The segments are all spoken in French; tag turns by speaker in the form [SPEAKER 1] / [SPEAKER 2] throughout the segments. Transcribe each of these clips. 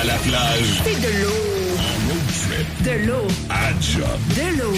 [SPEAKER 1] À la plage.
[SPEAKER 2] C'est de l'eau.
[SPEAKER 1] En road trip.
[SPEAKER 2] De l'eau.
[SPEAKER 1] À job.
[SPEAKER 2] De l'eau.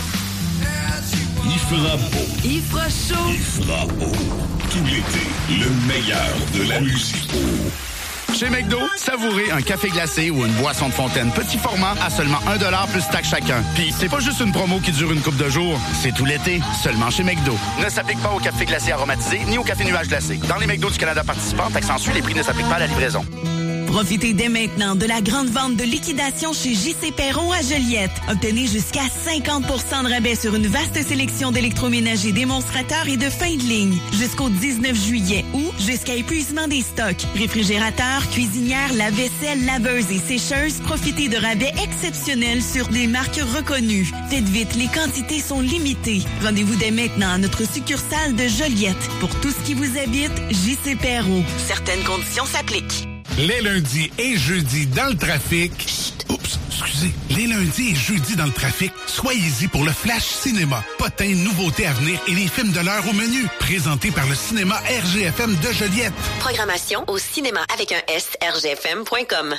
[SPEAKER 1] Il fera beau.
[SPEAKER 2] Il fera chaud.
[SPEAKER 1] Il fera beau. Tout l'été, le meilleur de la musique.
[SPEAKER 3] Chez McDo, savourez un café glacé ou une boisson de fontaine petit format à seulement 1$ plus taxe chacun. Puis c'est pas juste une promo qui dure une couple de jours, c'est tout l'été, seulement chez McDo. Ne s'applique pas au café glacé aromatisé ni au café nuage glacé. Dans les McDo du Canada participants, taxe en suit, les prix ne s'appliquent pas à la livraison.
[SPEAKER 4] Profitez dès maintenant de la grande vente de liquidation chez J.C. Perron à Joliette. Obtenez jusqu'à 50 % de rabais sur une vaste sélection d'électroménagers démonstrateurs et de fin de ligne. Jusqu'au 19 juillet ou jusqu'à épuisement des stocks. Réfrigérateurs, cuisinières, lave-vaisselle, laveuses et sécheuses, profitez de rabais exceptionnels sur des marques reconnues. Faites vite, les quantités sont limitées. Rendez-vous dès maintenant à notre succursale de Joliette. Pour tout ce qui vous habite, J.C. Perron. Certaines conditions s'appliquent.
[SPEAKER 5] Les lundis et jeudis dans le trafic. Chut, oups, excusez. Les lundis et jeudis dans le trafic, soyez-y pour le Flash Cinéma. Potins, nouveautés à venir et les films de l'heure au menu. Présenté par le cinéma RGFM de Joliette.
[SPEAKER 6] Programmation au cinéma avec un S, rgfm.com.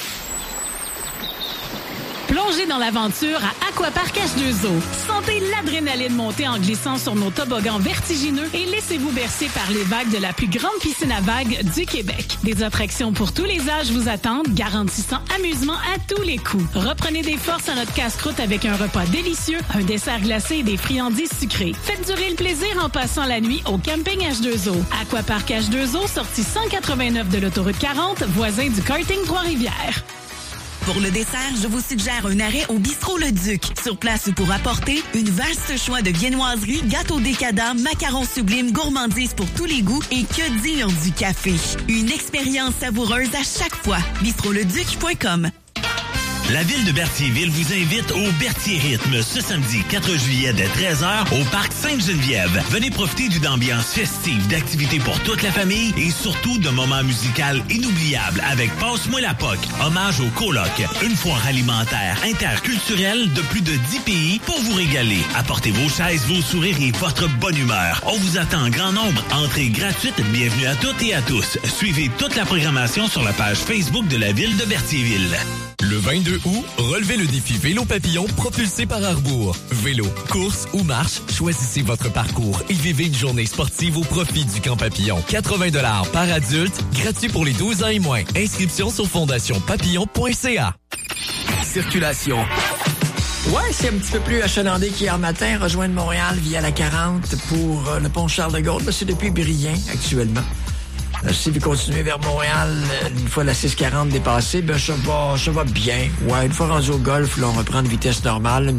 [SPEAKER 7] Plongez dans l'aventure à Aquapark H2O. Sentez l'adrénaline monter en glissant sur nos toboggans vertigineux et laissez-vous bercer par les vagues de la plus grande piscine à vagues du Québec. Des attractions pour tous les âges vous attendent, garantissant amusement à tous les coups. Reprenez des forces à notre casse-croûte avec un repas délicieux, un dessert glacé et des friandises sucrées. Faites durer le plaisir en passant la nuit au camping H2O. Aquapark H2O, sortie 189 de l'autoroute 40, voisin du karting Trois-Rivières.
[SPEAKER 4] Pour le dessert, je vous suggère un arrêt au Bistrot Le Duc. Sur place pour apporter une vaste choix de viennoiseries, gâteaux décadents, macarons sublimes, gourmandises pour tous les goûts et que dire du café. Une expérience savoureuse à chaque fois. bistroleduc.com.
[SPEAKER 8] La ville de Berthierville vous invite au Berthier Rythme ce samedi 4 juillet dès 13h au parc Sainte-Geneviève. Venez profiter d'une ambiance festive, d'activités pour toute la famille et surtout d'un moment musical inoubliable avec Passe-moi la POC, hommage au coloc. Une foire alimentaire interculturelle de plus de 10 pays pour vous régaler. Apportez vos chaises, vos sourires et votre bonne humeur. On vous attend en grand nombre. Entrée gratuite, bienvenue à toutes et à tous. Suivez toute la programmation sur la page Facebook de la ville de Berthierville.
[SPEAKER 9] Le 22 août, relevez le défi Vélo Papillon propulsé par Arbour. Vélo, course ou marche, choisissez votre parcours et vivez une journée sportive au profit du Camp Papillon. 80 $ par adulte, gratuit pour les 12 ans et moins. Inscription sur fondationpapillon.ca.
[SPEAKER 10] Circulation. Ouais, c'est un petit peu plus achalandé qu'hier matin. Rejoindre Montréal via la 40 pour le pont Charles-de-Gaulle. C'est depuis Brillant actuellement. Si vous continuez vers Montréal, une fois la 640 dépassée, ben ça va bien. Ouais, une fois rendu au golf, là, on reprend une vitesse normale.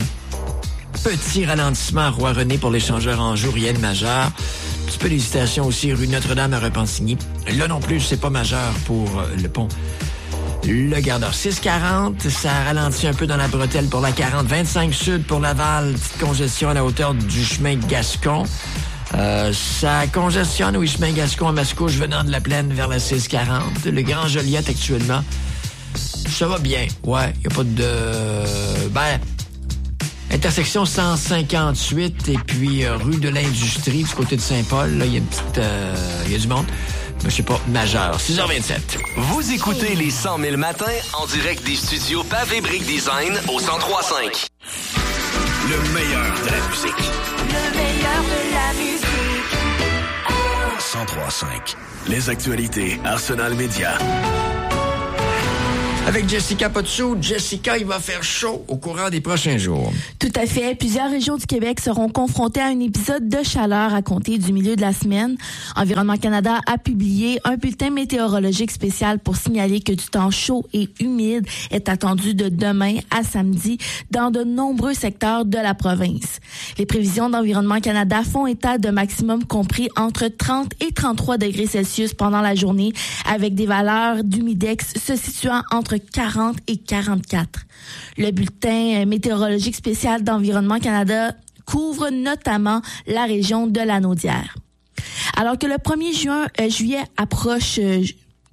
[SPEAKER 10] Petit ralentissement à Roi-René pour l'échangeur en jour, rien de majeur. Un petit peu d'hésitation aussi, rue Notre-Dame à Repentigny. Là non plus, c'est pas majeur pour le pont. Le Gardeur 640, ça ralentit un peu dans la bretelle pour la 40. 25 sud pour Laval, petite congestion à la hauteur du chemin Gascon. Ça congestionne au chemin Gascon à Mascouche venant de la plaine vers la 640. Le Grand Joliette actuellement, ça va bien. Ouais, il n'y a pas de... intersection 158 et puis rue de l'Industrie du côté de Saint-Paul, là, il y a une petite... il y a du monde. Mais je sais pas, majeur. 6h27.
[SPEAKER 11] Vous écoutez les 100 000 matins en direct des studios Pavé Brick Design au 103.5.
[SPEAKER 1] Le meilleur de la musique.
[SPEAKER 2] Le meilleur de la musique.
[SPEAKER 1] 103.5. Les actualités Arsenal Média.
[SPEAKER 10] Avec Jessica Potsou. Jessica, il va faire chaud au courant des prochains jours.
[SPEAKER 12] Tout à fait. Plusieurs régions du Québec seront confrontées à un épisode de chaleur à compter du milieu de la semaine. Environnement Canada a publié un bulletin météorologique spécial pour signaler que du temps chaud et humide est attendu de demain à samedi dans de nombreux secteurs de la province. Les prévisions d'Environnement Canada font état de maximum compris entre 30 et 33 degrés Celsius pendant la journée, avec des valeurs d'humidex se situant entre 40 et 44. Le bulletin météorologique spécial d'Environnement Canada couvre notamment la région de la Naudière. Alors que le 1er juillet approche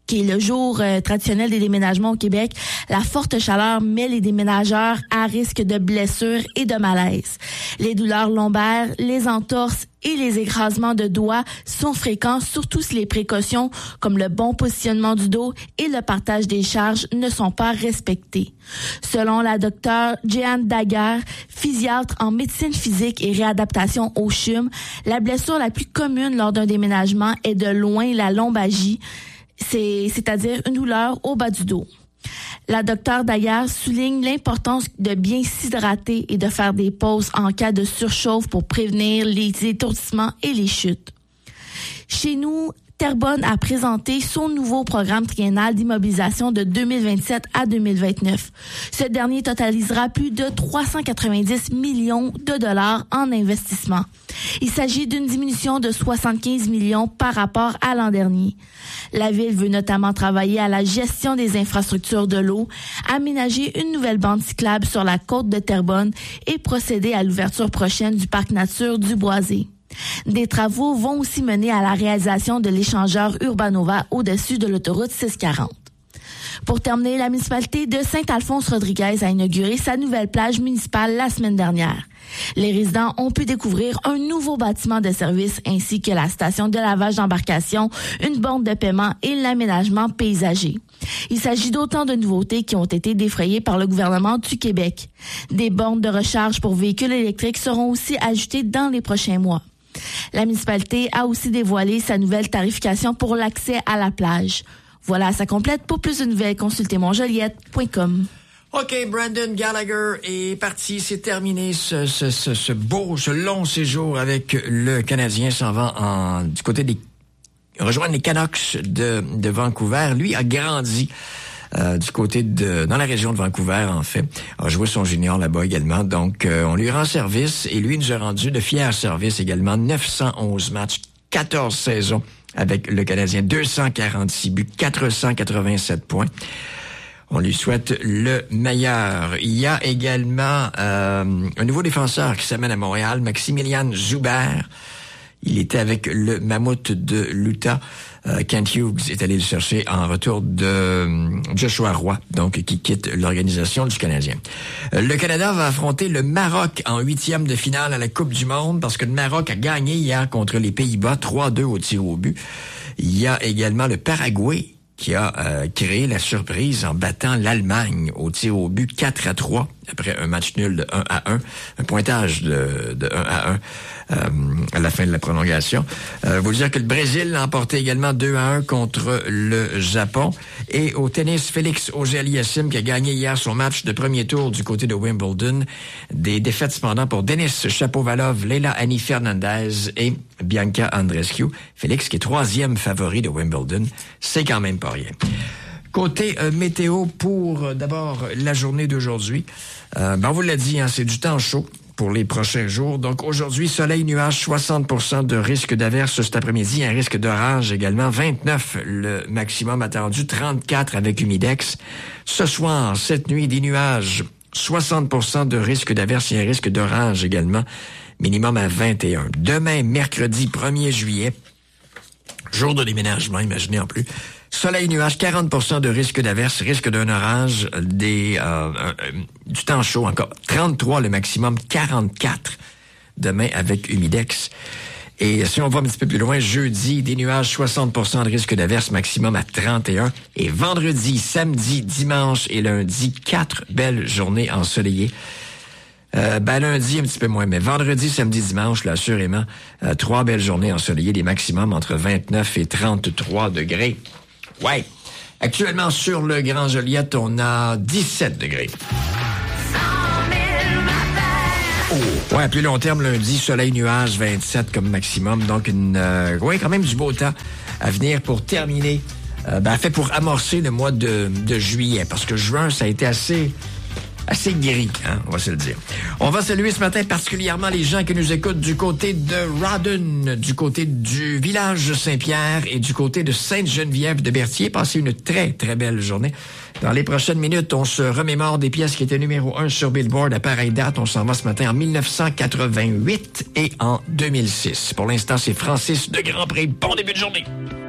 [SPEAKER 12] qui est le jour traditionnel des déménagements au Québec, la forte chaleur met les déménageurs à risque de blessures et de malaise. Les douleurs lombaires, les entorses et les écrasements de doigts sont fréquents, surtout si les précautions comme le bon positionnement du dos et le partage des charges ne sont pas respectées. Selon la docteure Jeanne Daguerre, physiatre en médecine physique et réadaptation au CHUM, la blessure la plus commune lors d'un déménagement est de loin la lombalgie, c'est-à-dire une douleur au bas du dos. La docteure Daguerre souligne l'importance de bien s'hydrater et de faire des pauses en cas de surchauffe pour prévenir les étourdissements et les chutes. Chez nous, Terrebonne a présenté son nouveau programme triennal d'immobilisation de 2027 à 2029. Ce dernier totalisera plus de 390 millions de dollars en investissement. Il s'agit d'une diminution de 75 millions par rapport à l'an dernier. La Ville veut notamment travailler à la gestion des infrastructures de l'eau, aménager une nouvelle bande cyclable sur la côte de Terrebonne et procéder à l'ouverture prochaine du parc nature du Boisé. Des travaux vont aussi mener à la réalisation de l'échangeur Urbanova au-dessus de l'autoroute 640. Pour terminer, la municipalité de Saint-Alphonse-Rodriguez a inauguré sa nouvelle plage municipale la semaine dernière. Les résidents ont pu découvrir un nouveau bâtiment de service ainsi que la station de lavage d'embarcation, une borne de paiement et l'aménagement paysager. Il s'agit d'autant de nouveautés qui ont été défrayées par le gouvernement du Québec. Des bornes de recharge pour véhicules électriques seront aussi ajoutées dans les prochains mois. La municipalité a aussi dévoilé sa nouvelle tarification pour l'accès à la plage. Voilà, ça complète. Pour plus de nouvelles, consultez monjoliette.com.
[SPEAKER 10] OK, Brandon Gallagher est parti. C'est terminé ce long séjour avec le Canadien. S'en va du côté rejoindre les Canucks de Vancouver. Lui a grandi du côté dans la région de Vancouver, en fait. A joué son junior là-bas également. Donc, on lui rend service et lui nous a rendu de fiers services également. 911 matchs, 14 saisons avec le Canadien, 246 buts, 487 points. On lui souhaite le meilleur. Il y a également un nouveau défenseur qui s'amène à Montréal, Maximilian Joubert. Il était avec le Mammouth de l'Utah. Kent Hughes est allé le chercher en retour de Joshua Roy, donc qui quitte l'organisation du Canadien. Le Canada va affronter le Maroc en 8e de finale à la Coupe du Monde parce que le Maroc a gagné hier contre les Pays-Bas 3-2 au tir au but. Il y a également le Paraguay qui a créé la surprise en battant l'Allemagne au tir au but 4-3 après un match nul de 1-1, un pointage de 1-1 à la fin de la prolongation. Vous dire que le Brésil l'a emporté également 2-1 contre le Japon. Et au tennis, Félix Auger-Aliassime qui a gagné hier son match de premier tour du côté de Wimbledon. Des défaites cependant pour Denis Shapovalov, Leila Annie Fernandez et Bianca Andreescu. Félix qui est 3e favori de Wimbledon, c'est quand même pas rien. Côté météo pour d'abord la journée d'aujourd'hui. On vous l'a dit, c'est du temps chaud pour les prochains jours. Donc aujourd'hui, soleil, nuages, 60% de risque d'averse cet après-midi, un risque d'orage également, 29 le maximum attendu, 34 avec humidex. Ce soir, cette nuit, des nuages, 60% de risque d'averse et un risque d'orage également, minimum à 21. Demain, mercredi 1er juillet, jour de déménagement, imaginez en plus. Soleil, nuage, 40% de risque d'averse, risque d'un orage, du temps chaud encore. 33 le maximum, 44 demain avec humidex. Et si on va un petit peu plus loin, jeudi, des nuages, 60% de risque d'averse, maximum à 31. Et vendredi, samedi, dimanche et lundi, 4 belles journées ensoleillées. Lundi, un petit peu moins, mais vendredi, samedi, dimanche, là, assurément, 3 belles journées ensoleillées, des maximums entre 29 et 33 degrés. Ouais. Actuellement, sur le Grand Joliette, on a 17 degrés. Oh. Ouais, à plus long terme, lundi, soleil, nuage, 27 comme maximum. Donc, quand même du beau temps à venir pour terminer. Pour amorcer le mois de juillet. Parce que juin, ça a été assez gris, on va se le dire. On va saluer ce matin particulièrement les gens qui nous écoutent du côté de Rawdon, du côté du village Saint-Pierre et du côté de Sainte-Geneviève de Berthier. Passez une très, très belle journée. Dans les prochaines minutes, on se remémore des pièces qui étaient numéro 1 sur Billboard à pareille date. On s'en va ce matin en 1988 et en 2006. Pour l'instant, c'est Francis de Grandpré. Bon début de journée!